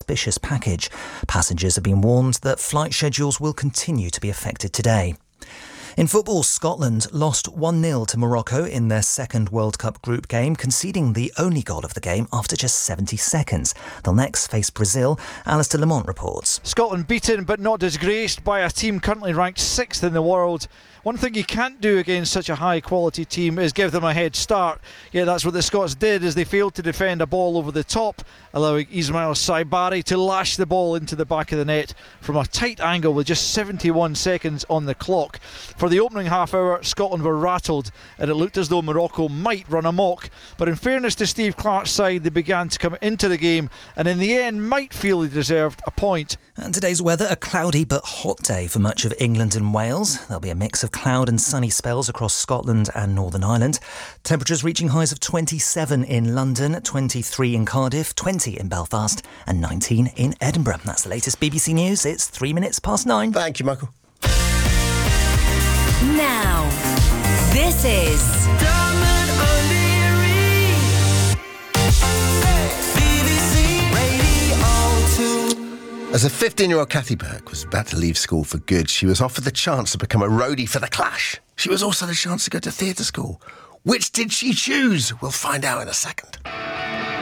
suspicious package. Passengers have been warned that flight schedules will continue to be affected today. In football, Scotland lost 1-0 to Morocco in their second World Cup group game, conceding the only goal of the game after just 70 seconds. They'll next face Brazil. Alistair Lamont reports. Scotland beaten but not disgraced by a team currently ranked 6th in the world. One thing you can't do against such a high-quality team is give them a head start. Yeah, that's what the Scots did as they failed to defend a ball over the top, allowing Ismail Saibari to lash the ball into the back of the net from a tight angle with just 71 seconds on the clock. For the opening half hour, Scotland were rattled and it looked as though Morocco might run amok. But in fairness to Steve Clarke's side, they began to come into the game and in the end might feel they deserved a point. And today's weather, a cloudy but hot day for much of England and Wales. There'll be a mix of cloud and sunny spells across Scotland and Northern Ireland. Temperatures reaching highs of 27 in London, 23 in Cardiff, 20 in Belfast and 19 in Edinburgh. That's the latest BBC News. It's 3 minutes past 9. Thank you, Michael. Now, this is Dermot O'Leary, BBC Radio 2. As a 15-year-old Kathy Burke was about to leave school for good, she was offered the chance to become a roadie for The Clash. She was also the chance to go to theatre school. Which did she choose? We'll find out in a second.